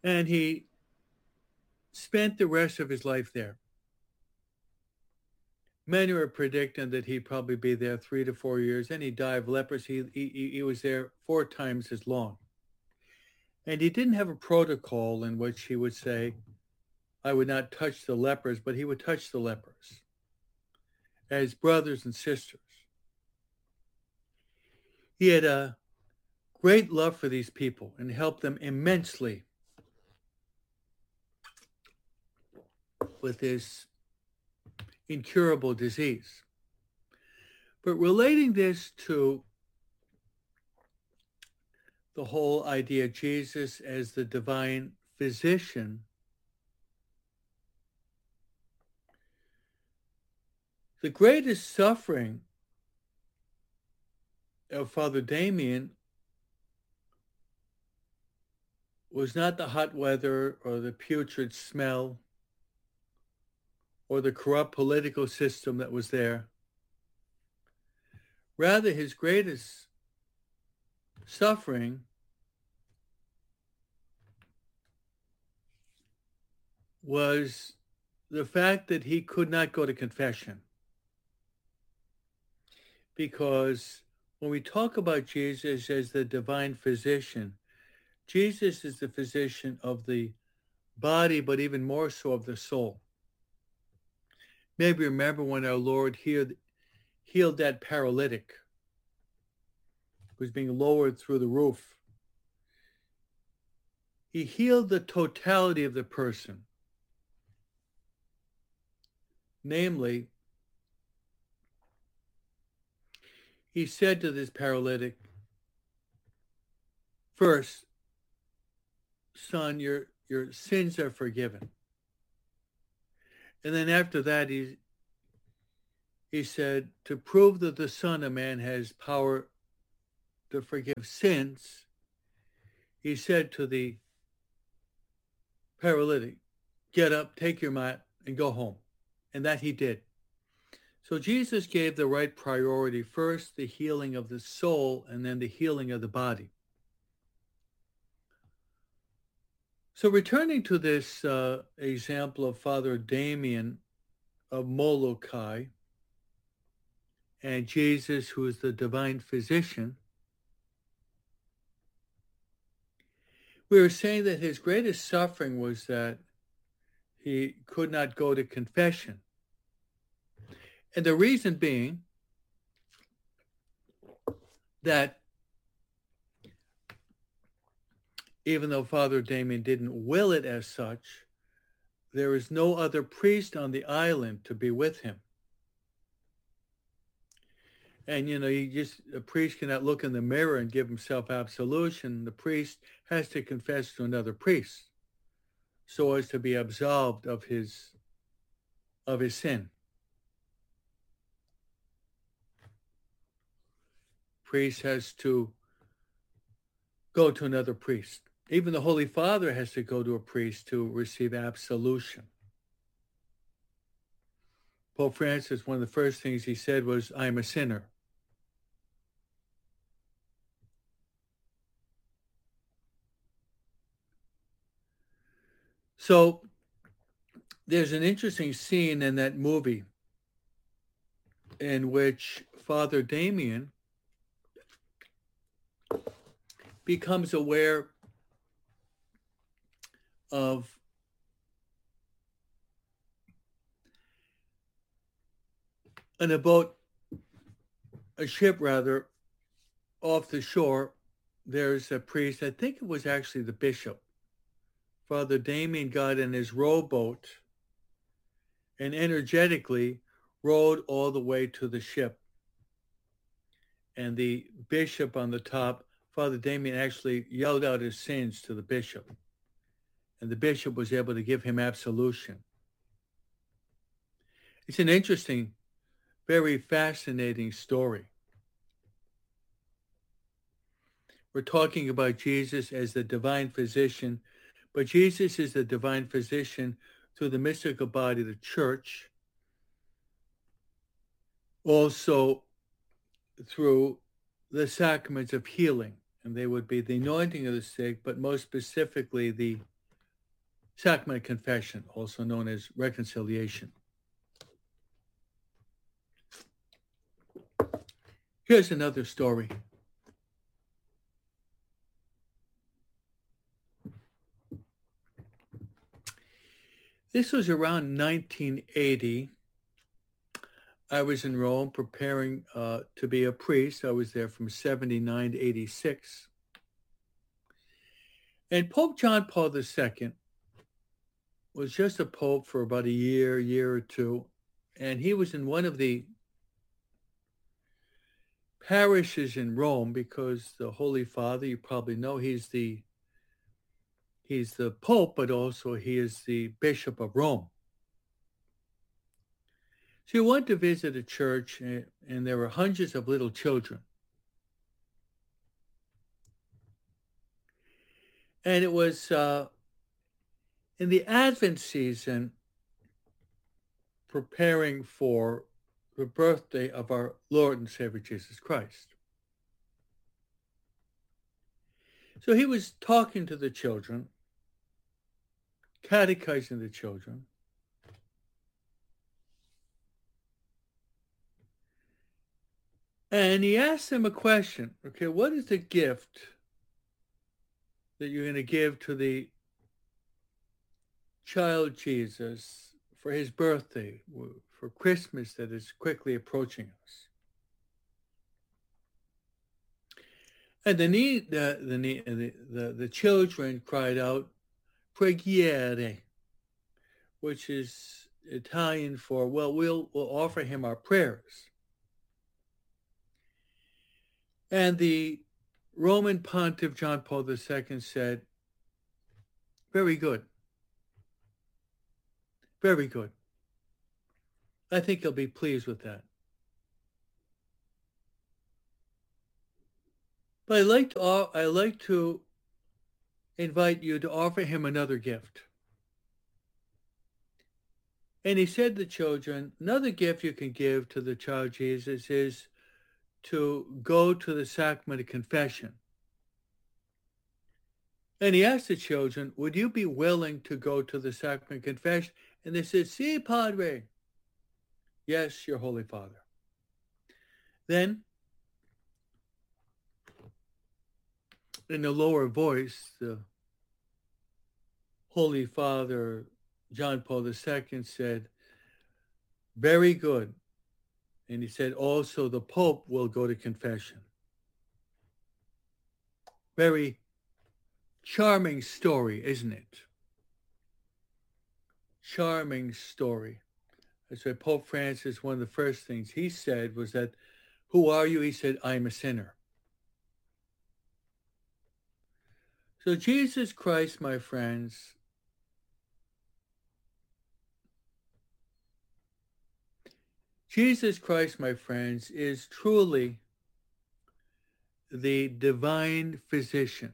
And he spent the rest of his life there. Many were predicting that he'd probably be there 3 to 4 years, and he died of leprosy. He was there 4 times as long. And he didn't have a protocol in which he would say, I would not touch the lepers, but he would touch the lepers as brothers and sisters. He had a great love for these people and helped them immensely with this incurable disease. But relating this to the whole idea of Jesus as the divine physician, the greatest suffering of Father Damien was not the hot weather or the putrid smell or the corrupt political system that was there. Rather, his greatest suffering was the fact that he could not go to confession. Because when we talk about Jesus as the divine physician, Jesus is the physician of the body, but even more so of the soul. Maybe remember when our Lord healed that paralytic who was being lowered through the roof. He healed the totality of the person. Namely, he said to this paralytic, first, son, your sins are forgiven. And then after that, he said, to prove that the Son of Man has power to forgive sins, he said to the paralytic, get up, take your mat, and go home. And that he did. So Jesus gave the right priority, first the healing of the soul, and then the healing of the body. So returning to this example of Father Damien of Molokai and Jesus, who is the divine physician, we were saying that his greatest suffering was that he could not go to confession. And the reason being that even though Father Damien didn't will it as such, there is no other priest on the island to be with him. And, a priest cannot look in the mirror and give himself absolution. The priest has to confess to another priest so as to be absolved of his sin. Priest has to go to another priest. Even the Holy Father has to go to a priest to receive absolution. Pope Francis, one of the first things he said was, I am a sinner. So there's an interesting scene in that movie in which Father Damien becomes aware of a ship off the shore. There's a priest, I think it was actually the bishop. Father Damien got in his rowboat and energetically rowed all the way to the ship. And the bishop on the top, Father Damien actually yelled out his sins to the bishop. And the bishop was able to give him absolution. It's an interesting, very fascinating story. We're talking about Jesus as the divine physician, but Jesus is the divine physician through the mystical body of the church, also through the sacraments of healing, and they would be the anointing of the sick, but most specifically the sacrament of confession, also known as reconciliation. Here's another story. This was around 1980. I was in Rome preparing to be a priest. I was there from 79 to 86. And Pope John Paul II was just a pope for about a year or two. And he was in one of the parishes in Rome because the Holy Father, you probably know, he's the Pope, but also he is the Bishop of Rome. So he went to visit a church, and there were hundreds of little children. And it was in the Advent season, preparing for the birthday of our Lord and Savior Jesus Christ. So he was talking to the children, catechizing the children. And he asked them a question. Okay, what is the gift that you're going to give to the child Jesus for his birthday, for Christmas that is quickly approaching us? And the children cried out, preghiere, which is Italian for, well, we'll offer him our prayers. And the Roman Pontiff John Paul II said, very good. Very good. I think he'll be pleased with that. But I like to invite you to offer him another gift. And he said to the children, another gift you can give to the child Jesus is to go to the sacrament of confession. And he asked the children, would you be willing to go to the sacrament of confession? And they said, Si, Padre. Yes, your Holy Father. Then, in a lower voice, the Holy Father, John Paul II, said, very good. And he said, also the Pope will go to confession. Very charming story, isn't it? Charming story. That's why Pope Francis, one of the first things he said was that, who are you? He said, I'm a sinner. So Jesus Christ, my friends, Jesus Christ, my friends, is truly the divine physician.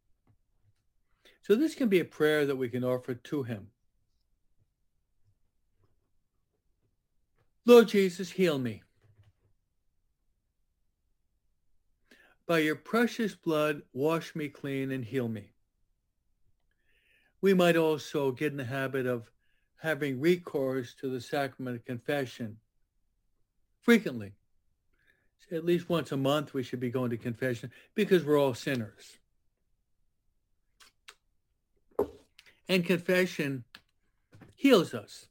So this can be a prayer that we can offer to him. Lord Jesus, heal me. By your precious blood, wash me clean and heal me. We might also get in the habit of having recourse to the sacrament of confession frequently. So at least once a month we should be going to confession because we're all sinners. And confession heals us.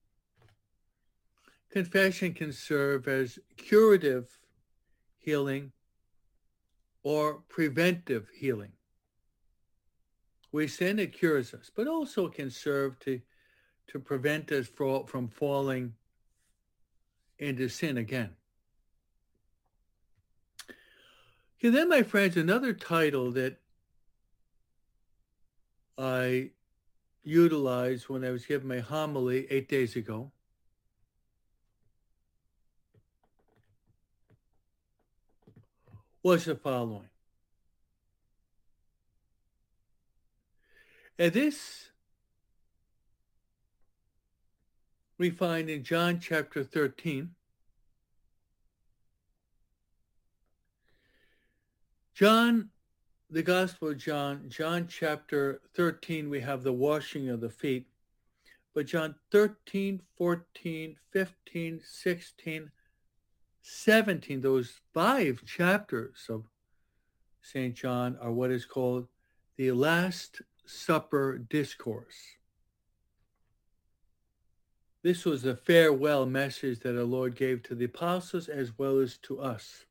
Confession can serve as curative healing or preventive healing. We sin, it cures us, but also can serve to prevent us from falling into sin again. Okay, then, my friends, another title that I utilized when I was giving my homily 8 days ago was the following. And this we find in John chapter 13. John the Gospel of John, John chapter 13, we have the washing of the feet. But John 13, 14, 15, 16, 17, those 5 chapters of St. John are what is called the Last Supper Discourse. This was a farewell message that our Lord gave to the apostles as well as to us,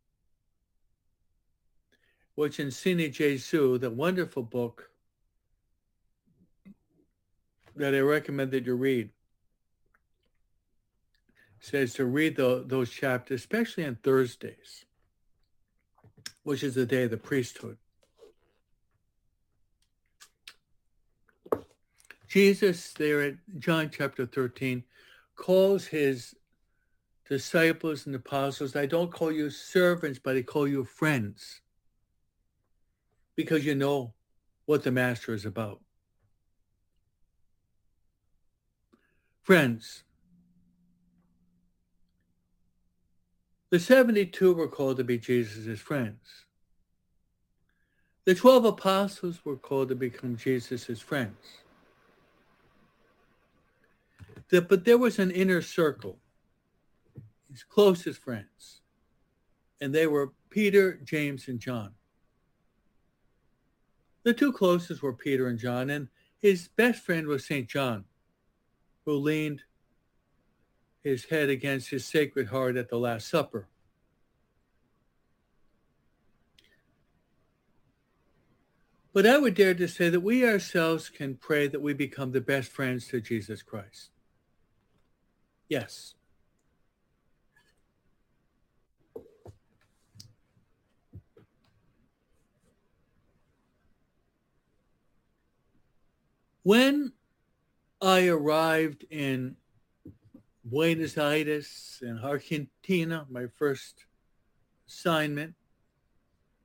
which in Sine Jesu, the wonderful book that I recommend that you read, says to read those chapters, especially on Thursdays, which is the day of the priesthood. Jesus, there at John chapter 13, calls his disciples and apostles, I don't call you servants, but I call you friends, because you know what the master is about. Friends, the 72 were called to be Jesus' friends. The 12 apostles were called to become Jesus' friends. But there was an inner circle, his closest friends, and they were Peter, James, and John. The 2 closest were Peter and John, and his best friend was St. John, who leaned his head against his Sacred Heart at the Last Supper. But I would dare to say that we ourselves can pray that we become the best friends to Jesus Christ. Yes. When I arrived in Buenos Aires in Argentina, my first assignment,